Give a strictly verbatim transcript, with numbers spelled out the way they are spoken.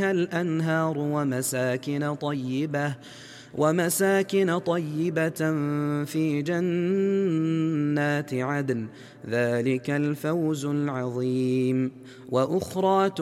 الأنهار ومساكن طيبة ومساكن طيبة في جنات عدن، ذلك الفوز العظيم. وأخرى